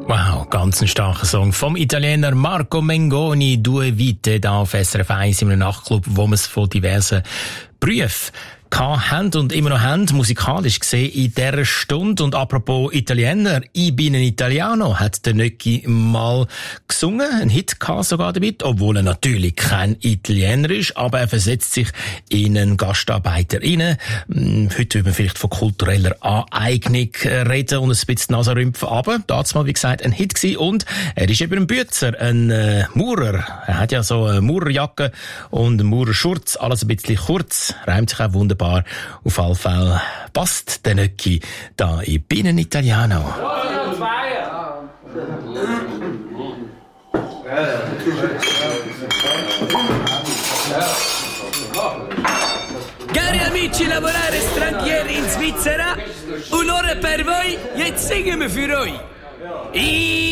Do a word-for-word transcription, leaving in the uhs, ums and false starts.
Wow, ganz ein starker Song vom Italiener Marco Mengoni, «Due Vite», da auf S R F eins in einem Nachtclub, wo man es von diversen Berufen haben und immer noch haben, musikalisch gesehen, in dieser Stunde. Und apropos Italiener, «Ich bin ein Italiano» hat der Nöcki mal gesungen, ein Hit gehabt sogar damit, obwohl er natürlich kein Italiener ist, aber er versetzt sich in einen Gastarbeiter rein. Heute würde man vielleicht von kultureller Aneignung reden und ein bisschen Nase rümpfen, aber damals mal, wie gesagt, ein Hit gewesen. Und er ist eben ein Bützer, ein äh, Maurer. Er hat ja so eine Maurerjacke und einen Maurerschurz, alles ein bisschen kurz, reimt sich auch wunderbar. Auf alle Fälle passt der Nöcki da in «Ich bin ein Italiano». Cari amici lavorare stranieri in Svizzera, un'ora per voi, jetzt singen wir für euch.